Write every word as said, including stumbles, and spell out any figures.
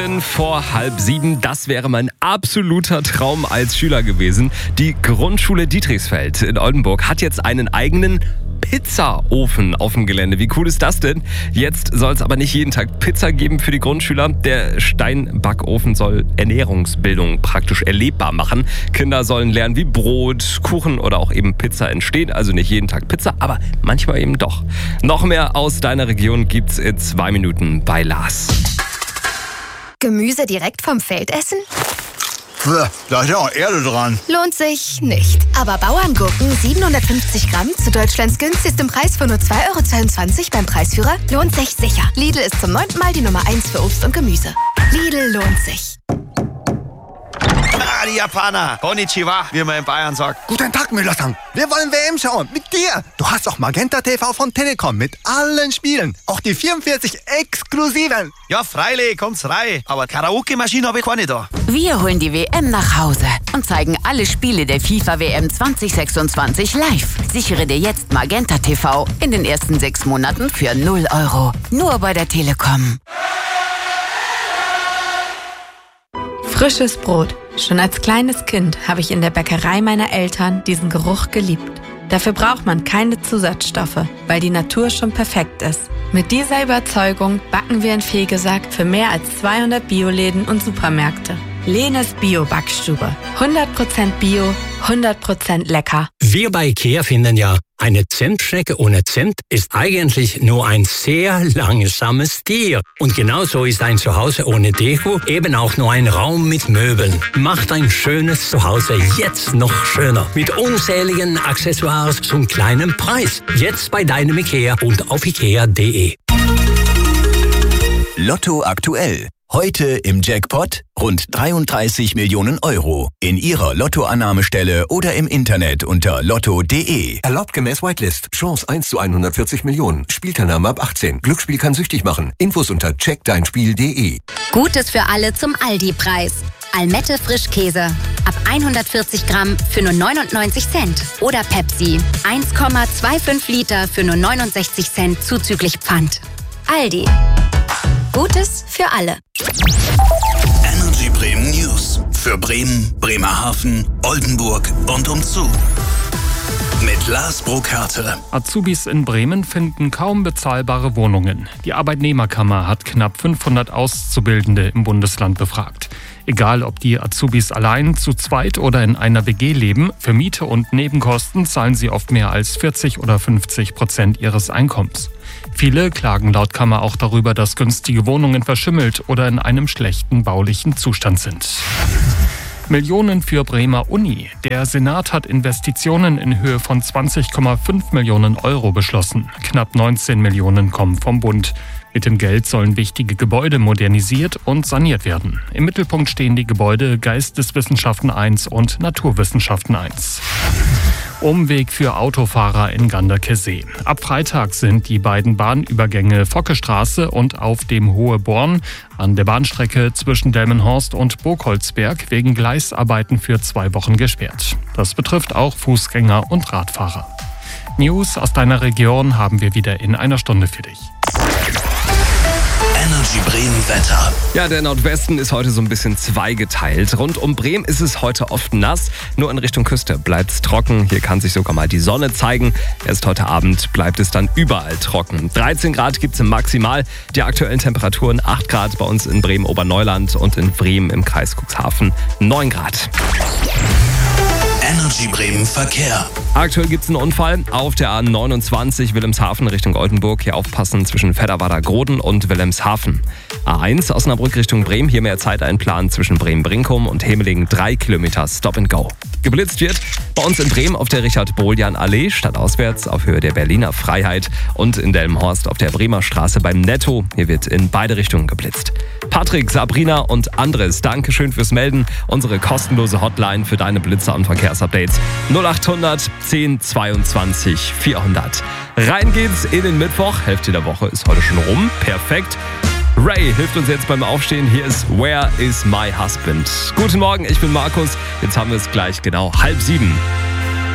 Vor halb sieben, das wäre mein absoluter Traum als Schüler gewesen. Die Grundschule Dietrichsfeld in Oldenburg hat jetzt einen eigenen Pizzaofen auf dem Gelände. Wie cool ist das denn? Jetzt soll es aber nicht jeden Tag Pizza geben für die Grundschüler. Der Steinbackofen soll Ernährungsbildung praktisch erlebbar machen. Kinder sollen lernen, wie Brot, Kuchen oder auch eben Pizza entstehen. Also nicht jeden Tag Pizza, aber manchmal eben doch. Noch mehr aus deiner Region gibt's in zwei Minuten bei Lars. Gemüse direkt vom Feld essen? Da ist ja auch Erde dran. Lohnt sich nicht. Aber Bauerngurken siebenhundertfünfzig Gramm zu Deutschlands günstigstem Preis von nur zwei Euro zweiundzwanzig beim Preisführer lohnt sich sicher. Lidl ist zum neunten Mal die Nummer eins für Obst und Gemüse. Lidl lohnt sich. Ah, die Japaner. Konnichiwa, wie man in Bayern sagt. Guten Tag, Müller-san. Wir wollen W M schauen. Mit dir. Du hast auch Magenta T V von Telekom mit allen Spielen. Auch die vierundvierzig exklusiven. Ja, freilich, kommt's rein. Aber Karaoke-Maschine habe ich keine da. Wir holen die W M nach Hause und zeigen alle Spiele der FIFA W M zwanzig sechsundzwanzig live. Sichere dir jetzt Magenta T V in den ersten sechs Monaten für null Euro. Nur bei der Telekom. Frisches Brot. Schon als kleines Kind habe ich in der Bäckerei meiner Eltern diesen Geruch geliebt. Dafür braucht man keine Zusatzstoffe, weil die Natur schon perfekt ist. Mit dieser Überzeugung backen wir in Fegesack für mehr als zweihundert Bioläden und Supermärkte. Lenes Bio-Backstube. hundert Prozent Bio, hundert Prozent lecker. Wir bei IKEA finden ja, eine Zimtschnecke ohne Zimt ist eigentlich nur ein sehr langsames Tier. Und genauso ist ein Zuhause ohne Deko eben auch nur ein Raum mit Möbeln. Macht ein schönes Zuhause jetzt noch schöner. Mit unzähligen Accessoires zum kleinen Preis. Jetzt bei deinem IKEA und auf ikea punkt de. Lotto aktuell. Heute im Jackpot rund dreiunddreißig Millionen Euro. In Ihrer Lottoannahmestelle oder im Internet unter lotto punkt de. Erlaubt gemäß Whitelist. Chance eins zu hundertvierzig Millionen. Spielteilnahme ab achtzehn. Glücksspiel kann süchtig machen. Infos unter check dein spiel punkt de. Gutes für alle zum Aldi-Preis. Almette Frischkäse. Ab hundertvierzig Gramm für nur neunundneunzig Cent. Oder Pepsi. eins Komma fünfundzwanzig Liter für nur neunundsechzig Cent zuzüglich Pfand. Aldi. Gutes für alle. Energy Bremen News. Für Bremen, Bremerhaven, Oldenburg und umzu. Mit Lars Burkhardt. Azubis in Bremen finden kaum bezahlbare Wohnungen. Die Arbeitnehmerkammer hat knapp fünfhundert Auszubildende im Bundesland befragt. Egal, ob die Azubis allein, zu zweit oder in einer W G leben, für Miete und Nebenkosten zahlen sie oft mehr als vierzig oder fünfzig Prozent ihres Einkommens. Viele klagen laut Kammer auch darüber, dass günstige Wohnungen verschimmelt oder in einem schlechten baulichen Zustand sind. Millionen für Bremer Uni. Der Senat hat Investitionen in Höhe von zwanzig Komma fünf Millionen Euro beschlossen. Knapp neunzehn Millionen kommen vom Bund. Mit dem Geld sollen wichtige Gebäude modernisiert und saniert werden. Im Mittelpunkt stehen die Gebäude Geisteswissenschaften eins und Naturwissenschaften eins. Umweg für Autofahrer in Ganderkesee. Ab Freitag sind die beiden Bahnübergänge Fockestraße und auf dem Hohe Born an der Bahnstrecke zwischen Delmenhorst und Burgholzberg wegen Gleisarbeiten für zwei Wochen gesperrt. Das betrifft auch Fußgänger und Radfahrer. News aus deiner Region haben wir wieder in einer Stunde für dich. Energy Bremen Wetter. Ja, der Nordwesten ist heute so ein bisschen zweigeteilt. Rund um Bremen ist es heute oft nass. Nur in Richtung Küste bleibt es trocken. Hier kann sich sogar mal die Sonne zeigen. Erst heute Abend bleibt es dann überall trocken. dreizehn Grad gibt es im Maximal. Die aktuellen Temperaturen acht Grad bei uns in Bremen-Oberneuland und in Bremen im Kreis Cuxhaven neun Grad. Energy Bremen Verkehr. Aktuell gibt es einen Unfall auf der A neunundzwanzig Wilhelmshaven Richtung Oldenburg. Hier aufpassen zwischen Fedderwader-Groden und Wilhelmshaven. A eins Osnabrück Richtung Bremen. Hier mehr Zeit einplanen zwischen Bremen-Brinkum und Hemeling. Drei Kilometer Stop and Go. Geblitzt wird bei uns in Bremen auf der Richard-Bohljan-Allee, stadtauswärts auf Höhe der Berliner Freiheit und in Delmenhorst auf der Bremer Straße beim Netto. Hier wird in beide Richtungen geblitzt. Patrick, Sabrina und Andres, Dankeschön fürs Melden. Unsere kostenlose Hotline für deine Blitzer und Verkehrsupdates null achthundert zehn zweiundzwanzig vierhundert. Rein geht's in den Mittwoch. Hälfte der Woche ist heute schon rum. Perfekt. Ray hilft uns jetzt beim Aufstehen. Hier ist Where is my husband? Guten Morgen, ich bin Markus. Jetzt haben wir es gleich genau halb sieben.